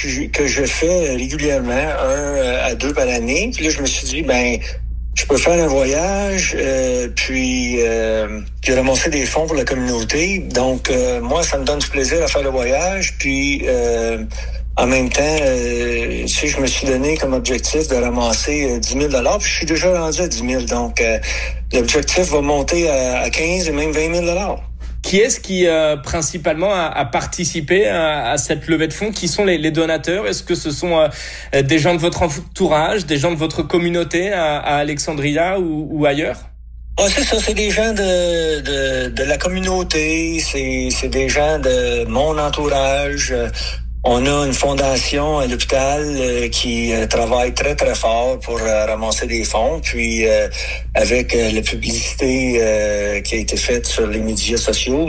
que je fais régulièrement, 1 à 2 par année. Puis là, je me suis dit, je peux faire un voyage, puis ramasser des fonds pour la communauté. Donc, moi, ça me donne du plaisir à faire le voyage. Puis, en même temps, je me suis donné comme objectif de ramasser 10 000 $. Puis, je suis déjà rendu à 10 000. Donc, l'objectif va monter à 15 et même 20 000 $. Qui est-ce qui principalement a participé à cette levée de fonds? Qui sont les donateurs? Est-ce que ce sont des gens de votre entourage, des gens de votre communauté à Alexandria ou ailleurs? Ah, c'est ça, c'est des gens de la communauté, c'est des gens de mon entourage. On a une fondation à l'hôpital qui travaille très, très fort pour ramasser des fonds. Puis, avec la publicité qui a été faite sur les médias sociaux,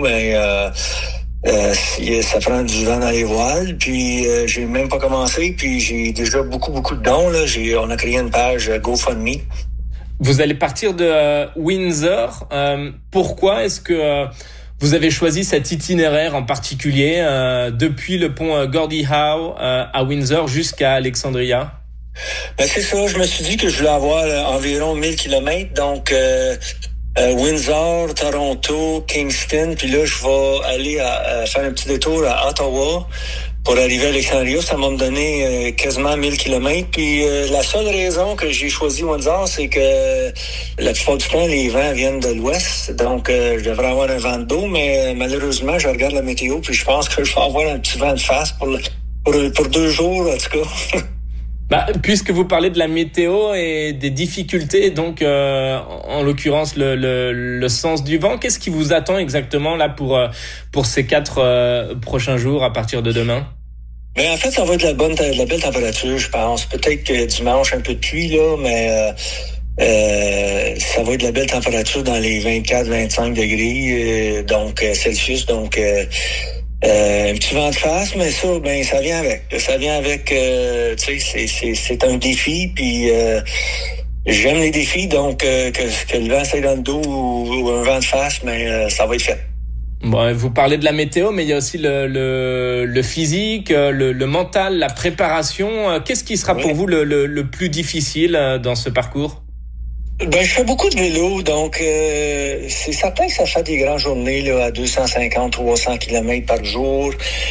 ça prend du vent dans les voiles. Puis, j'ai même pas commencé. Puis, j'ai déjà beaucoup de dons. Là. On a créé une page GoFundMe. Vous allez partir de Windsor. Pourquoi est-ce que... vous avez choisi cet itinéraire en particulier depuis le pont Gordie Howe à Windsor jusqu'à Alexandria? C'est ça, je me suis dit que je voulais avoir environ 1000 kilomètres, donc Windsor, Toronto, Kingston, puis là je vais aller faire un petit détour à Ottawa pour arriver à Alexandria. Ça va me donner quasiment 1000 kilomètres. Puis la seule raison que j'ai choisi Windsor, c'est que la plupart du temps, les vents viennent de l'ouest. Donc, je devrais avoir un vent de dos, mais malheureusement, je regarde la météo, puis je pense que je vais avoir un petit vent de face pour 2 jours, en tout cas. Puisque vous parlez de la météo et des difficultés, donc en l'occurrence le sens du vent, qu'est-ce qui vous attend exactement là pour ces 4 prochains jours à partir de demain? En fait, ça va être de la belle température, je pense. Peut-être que dimanche un peu de pluie là, mais ça va être de la belle température dans les 24-25 degrés donc Celsius, donc un petit vent de face, mais ça, ça vient avec. Ça vient avec, tu sais, c'est un défi, puis j'aime les défis, donc que le vent soit dans le dos ou un vent de face, mais ça va être fait. Bon, vous parlez de la météo, mais il y a aussi le physique, le mental, la préparation. Qu'est-ce qui sera pour vous le plus difficile dans ce parcours? Je fais beaucoup de vélo, donc c'est certain que ça fait des grandes journées là, à 250-300 km par jour.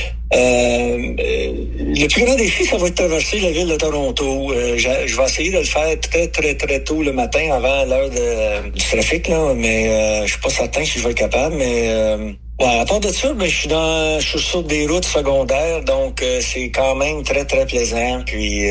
Le plus grand défi, ça va être de traverser la ville de Toronto. Je vais essayer de le faire très, très, très tôt le matin avant l'heure du trafic, là, mais je suis pas certain si je vais être capable, mais à part de ça, je suis sur des routes secondaires, donc c'est quand même très, très plaisant, puis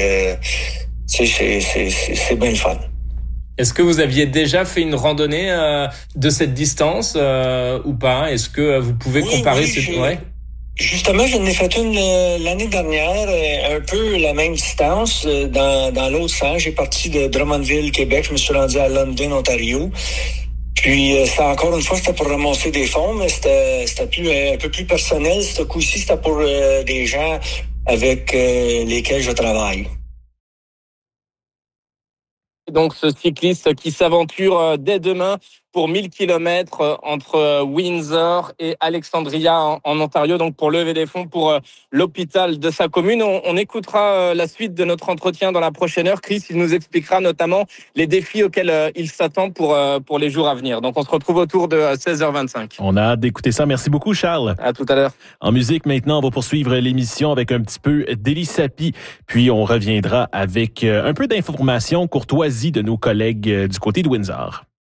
c'est bien le fun. Est-ce que vous aviez déjà fait une randonnée de cette distance ou pas? Est-ce que vous pouvez comparer Justement, j'en ai fait une l'année dernière, un peu la même distance, dans l'autre sens. J'ai parti de Drummondville, Québec, je me suis rendu à London, Ontario. Puis encore une fois, c'était pour ramasser des fonds, mais c'était un peu plus personnel. Ce coup-ci, c'était pour des gens avec lesquels je travaille. Donc ce cycliste qui s'aventure dès demain pour 1000 kilomètres entre Windsor et Alexandria en Ontario, donc pour lever des fonds pour l'hôpital de sa commune. On écoutera la suite de notre entretien dans la prochaine heure. Chris, il nous expliquera notamment les défis auxquels il s'attend pour les jours à venir. Donc on se retrouve autour de 16h25. On a hâte d'écouter ça. Merci beaucoup, Charles. À tout à l'heure. En musique, maintenant, on va poursuivre l'émission avec un petit peu d'Elie Sapi. Puis on reviendra avec un peu d'informations, courtoisie de nos collègues du côté de Windsor.